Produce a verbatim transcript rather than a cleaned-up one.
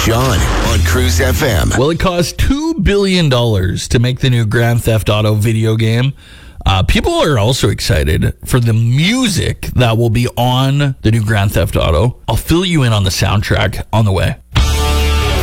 Sean on Cruise F M. Well, it cost two billion dollars to make the new Grand Theft Auto video game. Uh, people are also excited for the music that will be on the new Grand Theft Auto. I'll fill you in on the soundtrack on the way.